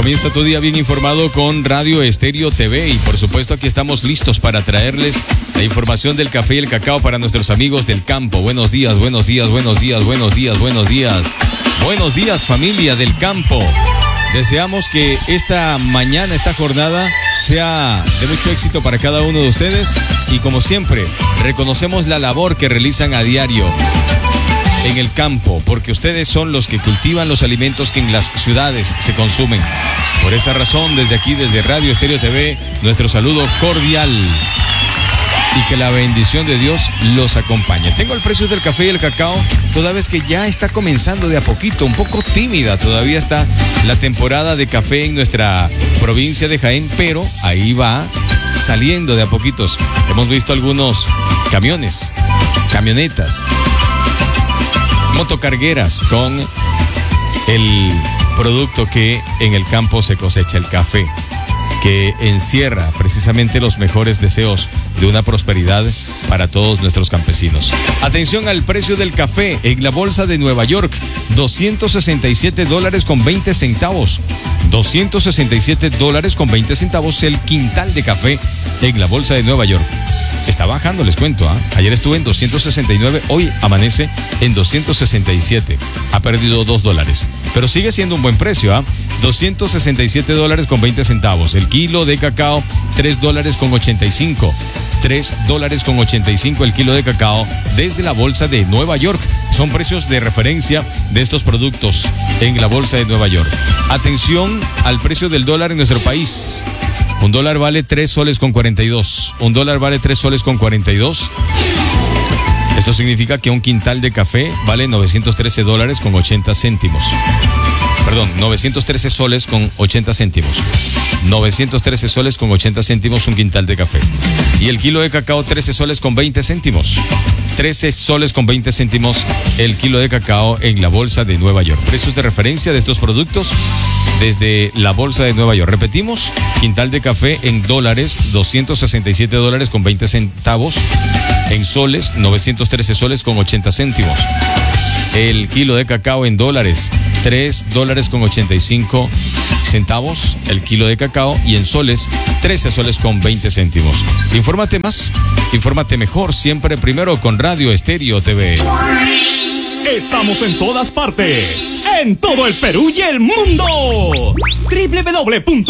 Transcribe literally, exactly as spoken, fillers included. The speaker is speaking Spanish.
Comienza tu día bien informado con Radio Estéreo T V y por supuesto aquí estamos listos para traerles la información del café y el cacao para nuestros amigos del campo. Buenos días, buenos días, buenos días, buenos días, buenos días. Buenos días, familia del campo. Deseamos que esta mañana, esta jornada sea de mucho éxito para cada uno de ustedes y como siempre reconocemos la labor que realizan a diario en el campo, porque ustedes son los que cultivan los alimentos que en las ciudades se consumen. Por esa razón, desde aquí, desde Radio Estéreo T V, nuestro saludo cordial y que la bendición de Dios los acompañe. Tengo el precio del café y el cacao, toda vez que ya está comenzando de a poquito, un poco tímida, todavía está la temporada de café en nuestra provincia de Jaén, pero ahí va saliendo de a poquitos. Hemos visto algunos camiones, camionetas, motocargueras con el producto que en el campo se cosecha, el café, que encierra precisamente los mejores deseos de una prosperidad para todos nuestros campesinos. Atención al precio del café en la bolsa de Nueva York, doscientos sesenta y siete dólares con veinte centavos. doscientos sesenta y siete dólares con veinte centavos el quintal de café en la bolsa de Nueva York. Está bajando, les cuento, ¿eh? Ayer estuve en doscientos sesenta y nueve, hoy amanece en doscientos sesenta y siete. Ha perdido dos dólares, pero sigue siendo un buen precio, ¿ah? ¿eh? doscientos sesenta y siete dólares con veinte centavos. El kilo de cacao, tres dólares con ochenta y cinco. tres dólares con ochenta y cinco el kilo de cacao desde la bolsa de Nueva York. Son precios de referencia de estos productos en la bolsa de Nueva York. Atención al precio del dólar en nuestro país. Un dólar vale tres soles con cuarenta y dos. Un dólar vale tres soles con cuarenta y dos. Esto significa que un quintal de café vale novecientos trece dólares con ochenta céntimos. Perdón, novecientos trece soles con ochenta céntimos. novecientos trece soles con ochenta céntimos un quintal de café. Y el kilo de cacao, trece soles con veinte céntimos. trece soles con veinte céntimos el kilo de cacao en la bolsa de Nueva York. Precios de referencia de estos productos desde la bolsa de Nueva York. Repetimos, quintal de café en dólares, doscientos sesenta y siete dólares con veinte centavos. En soles, novecientos trece soles con ochenta céntimos. El kilo de cacao en dólares, tres dólares con ochenta y cinco centavos el kilo de cacao, y en soles, trece soles con veinte céntimos. Infórmate más, infórmate mejor, siempre primero con Radio Estéreo T V. Estamos en todas partes, en todo el Perú y el mundo. doble u doble u doble u punto